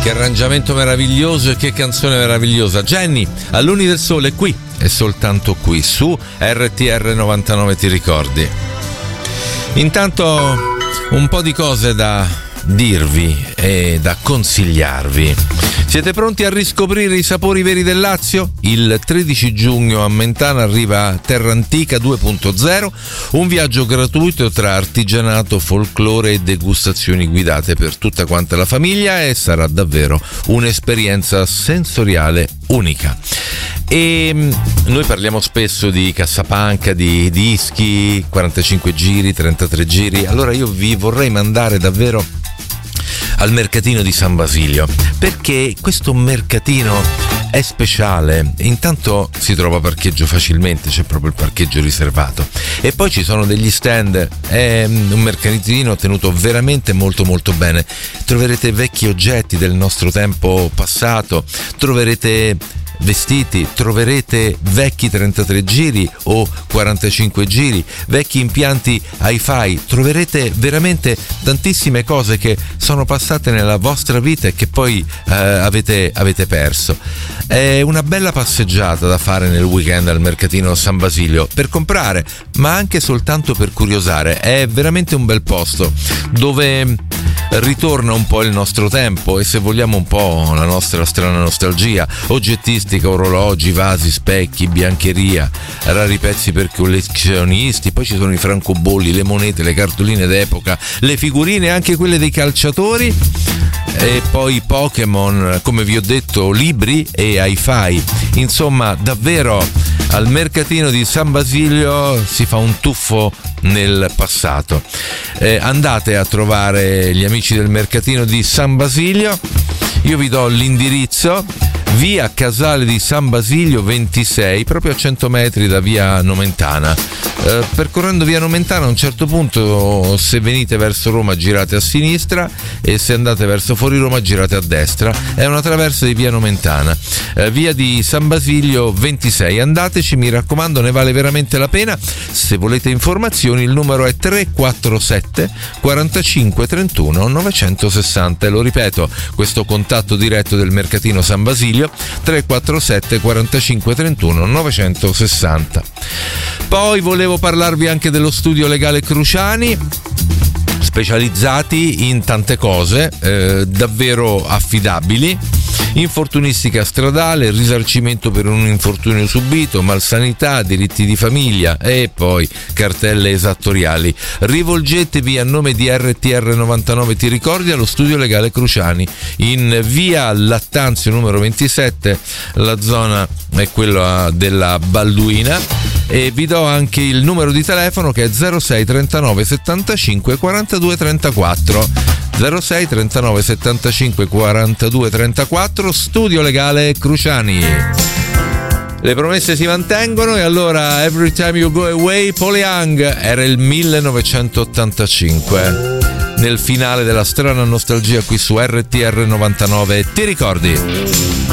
Che arrangiamento meraviglioso e che canzone meravigliosa. Jenny, a Luni del Sole, qui e soltanto qui su RTR 99, ti ricordi? Intanto un po' di cose da dirvi e da consigliarvi. Siete pronti a riscoprire i sapori veri del Lazio? Il 13 giugno a Mentana arriva Terra Antica 2.0, un viaggio gratuito tra artigianato, folklore e degustazioni guidate per tutta quanta la famiglia, e sarà davvero un'esperienza sensoriale unica. E noi parliamo spesso di cassapanca, di dischi, 45 giri, 33 giri. Allora io vi vorrei mandare davvero al mercatino di San Basilio, perché questo mercatino è speciale. Intanto si trova parcheggio facilmente, c'è proprio il parcheggio riservato, e poi ci sono degli stand. È un mercatino tenuto veramente molto molto bene. Troverete vecchi oggetti del nostro tempo passato, troverete vestiti, troverete vecchi 33 giri o 45 giri, vecchi impianti hi-fi, troverete veramente tantissime cose che sono passate nella vostra vita e che poi avete perso. È una bella passeggiata da fare nel weekend al mercatino San Basilio, per comprare ma anche soltanto per curiosare. È veramente un bel posto dove ritorna un po' il nostro tempo e, se vogliamo, un po' la nostra strana nostalgia. Oggettistica, orologi, vasi, specchi, biancheria, rari pezzi per collezionisti, poi ci sono i francobolli, le monete, le cartoline d'epoca, le figurine, anche quelle dei calciatori, e poi Pokémon, come vi ho detto, libri e hi-fi. Insomma, davvero al mercatino di San Basilio si fa un tuffo nel passato. Andate a trovare gli amici del mercatino di San Basilio. Io vi do l'indirizzo: via Casale di San Basilio 26, proprio a 100 metri da via Nomentana. Percorrendo via Nomentana, a un certo punto, se venite verso Roma girate a sinistra, e se andate verso fuori Roma girate a destra. È una traversa di via Nomentana, via di San Basilio 26. Andateci, mi raccomando, ne vale veramente la pena. Se volete informazioni, il numero è 347 45 31 960, e lo ripeto, questo contatto diretto del mercatino San Basilio: 347 45 31 960. Poi volevo parlarvi anche dello studio legale Cruciani, specializzati in tante cose, davvero affidabili: infortunistica stradale, risarcimento per un infortunio subito, malsanità, diritti di famiglia e poi cartelle esattoriali. Rivolgetevi a nome di RTR 99, ti ricordi, allo studio legale Cruciani in via Lattanzio numero 27, la zona è quella della Balduina, e vi do anche il numero di telefono, che è 06 39 75 42 34. 06 39 75 42 34, studio legale Cruciani. Le promesse si mantengono, e allora Every Time You Go Away, Paul Young, era il 1985, nel finale della strana nostalgia qui su RTR 99, ti ricordi?